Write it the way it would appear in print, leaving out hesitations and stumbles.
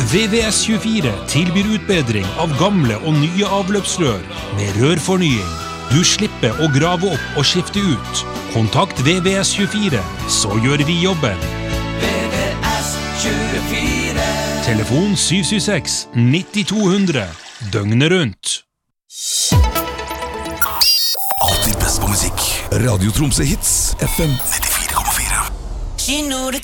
VVS24 tilbyr utbedring av gamle og nye avløpsrør med rørfornying. Du slipper å grave opp og skifte ut. Kontakt VVS24, så gjør vi jobben. VVS24. Telefon 776-9200. Døgnet rundt. Alltid best på musikk. Radio Tromsø Hits, FM 94,4.